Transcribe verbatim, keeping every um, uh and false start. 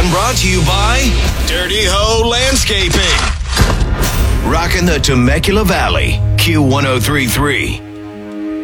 And brought to you by Dirty Ho Landscaping. Rocking the Temecula Valley, Q one oh three point three.